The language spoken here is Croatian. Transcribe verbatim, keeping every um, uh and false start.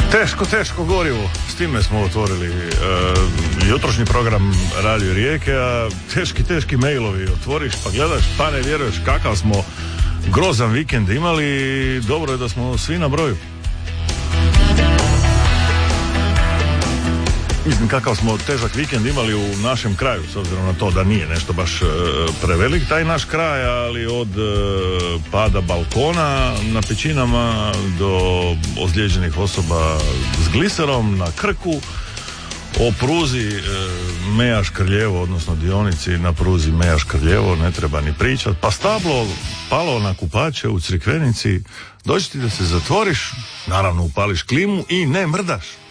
Teško, teško gorivo. S time smo otvorili uh, jutrošnji program Radio Rijeke, a teški, teški mailovi. Otvoriš pa gledaš, pa ne vjeruješ kakav smo grozan vikend imali. Dobro je da smo svi na broju. Mislim, kakav smo težak vikend imali u našem kraju, s obzirom na to da nije nešto baš e, prevelik taj naš kraj, ali od e, pada balkona na Pećinama do ozlijeđenih osoba s gliserom na Krku, o pruzi e, Meja-Škrljevo, odnosno dionici na pruzi Meja-Škrljevo, ne treba ni pričat, pa stablo palo na kupače u Crikvenici, dođi ti da se zatvoriš, naravno upališ klimu i ne mrdaš.